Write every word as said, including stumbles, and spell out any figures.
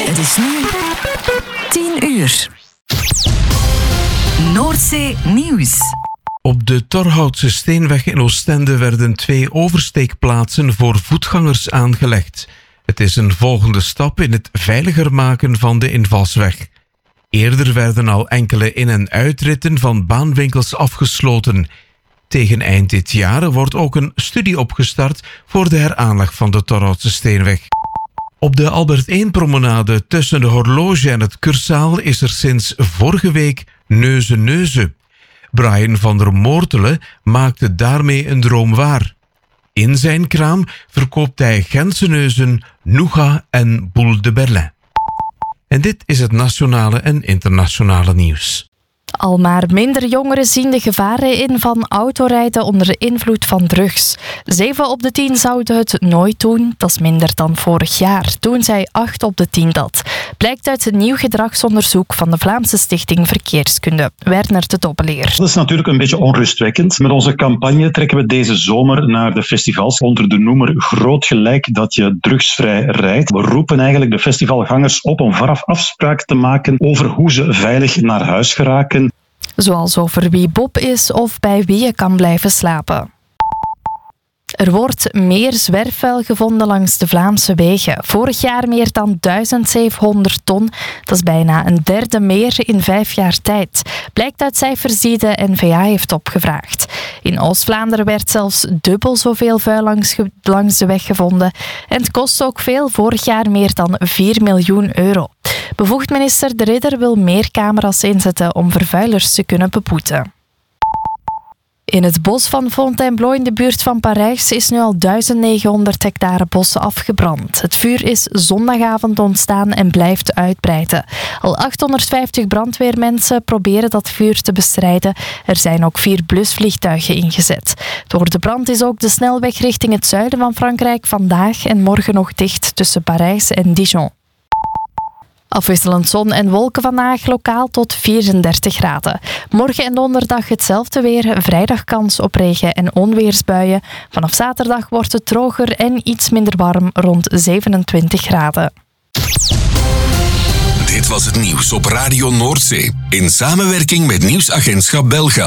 Het is nu tien uur. Noordzee Nieuws. Op de Torhoutse Steenweg in Oostende werden twee oversteekplaatsen voor voetgangers aangelegd. Het is een volgende stap in het veiliger maken van de invalsweg. Eerder werden al enkele in- en uitritten van baanwinkels afgesloten. Tegen eind dit jaar wordt ook een studie opgestart voor de heraanleg van de Torhoutse Steenweg. Op de Albert één-promenade tussen de Horloge en het Cursaal is er sinds vorige week neuze-neuze. Brian van der Moortelen maakte daarmee een droom waar. In zijn kraam verkoopt hij Gentseneuzen, Nougat en Boule de Berlin. En dit is het nationale en internationale nieuws. Al maar minder jongeren zien de gevaren in van autorijden onder de invloed van drugs. Zeven op de tien zouden het nooit doen. Dat is minder dan vorig jaar. Toen zei acht op de tien dat. Blijkt uit een nieuw gedragsonderzoek van de Vlaamse Stichting Verkeerskunde. Werner de Dobbeleer. Dat is natuurlijk een beetje onrustwekkend. Met onze campagne trekken we deze zomer naar de festivals onder de noemer Groot Gelijk dat je drugsvrij rijdt. We roepen eigenlijk de festivalgangers op om vooraf afspraak te maken over hoe ze veilig naar huis geraken. Zoals over wie Bob is of bij wie je kan blijven slapen. Er wordt meer zwerfvuil gevonden langs de Vlaamse wegen. Vorig jaar meer dan duizend zevenhonderd ton. Dat is bijna een derde meer in vijf jaar tijd. Blijkt uit cijfers die de N V A heeft opgevraagd. In Oost-Vlaanderen werd zelfs dubbel zoveel vuil langs, ge- langs de weg gevonden. En het kost ook veel. Vorig jaar meer dan vier miljoen euro. Bevoegd minister De Ridder wil meer camera's inzetten om vervuilers te kunnen beboeten. In het bos van Fontainebleau in de buurt van Parijs is nu al duizend negenhonderd hectare bossen afgebrand. Het vuur is zondagavond ontstaan en blijft uitbreiden. Al achthonderdvijftig brandweermensen proberen dat vuur te bestrijden. Er zijn ook vier blusvliegtuigen ingezet. Door de brand is ook de snelweg richting het zuiden van Frankrijk vandaag en morgen nog dicht tussen Parijs en Dijon. Afwisselend zon en wolken vandaag, lokaal tot vierendertig graden. Morgen en donderdag hetzelfde weer, vrijdag kans op regen- en onweersbuien. Vanaf zaterdag wordt het droger en iets minder warm, rond zevenentwintig graden. Dit was het nieuws op Radio Noordzee, in samenwerking met Nieuwsagentschap Belga.